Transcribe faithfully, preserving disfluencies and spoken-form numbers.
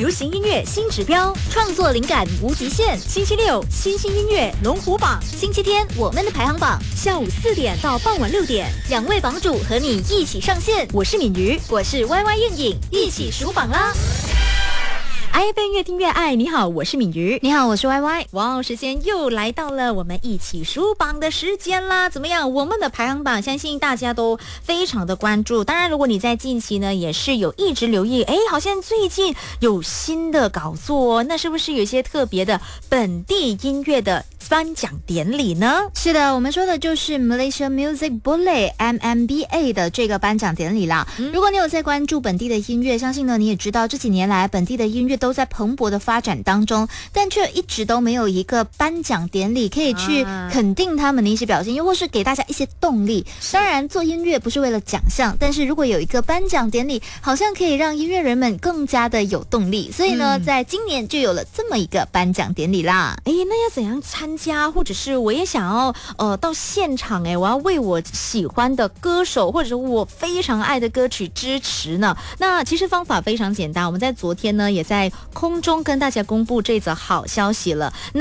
流行音乐新指标，创作灵感无极限。星期六新兴音乐龙虎榜，星期天我们的排行榜，下午四点到傍晚六点，两位榜主和你一起上线。我是敏瑜，我是 Y Y 燕影，一起数榜啦！I F M 越听越爱，你好，我是敏瑜， 你好，我是 Y Y。 哇，时间又来到了我们一起数榜的时间啦！怎么样？我们的排行榜，相信大家都非常的关注。当然，如果你在近期呢，也是有一直留意，哎，好像最近有新的搞作哦，那是不是有一些特别的本地音乐的颁奖典礼呢？ 是的，我们说的就是 Malaysia Music Boleh M M B A 的这个颁奖典礼啦。嗯、如果你有在关注本地的音乐，相信呢你也知道这几年来本地的音乐都在蓬勃的发展当中，但却一直都没有一个颁奖典礼可以去肯定他们的一些表现，又或是给大家一些动力。当然，做音乐不是为了奖项，但是如果有一个颁奖典礼，好像可以让音乐人们更加的有动力。所以呢，嗯、在今年就有了这么一个颁奖典礼啦。 哎，那要怎样参加？或者是我也想要呃到现场，哎，我要为我喜欢的歌手或者是我非常爱的歌曲支持呢？那其实方法非常简单，我们在昨天呢也在空中跟大家公布这则好消息了。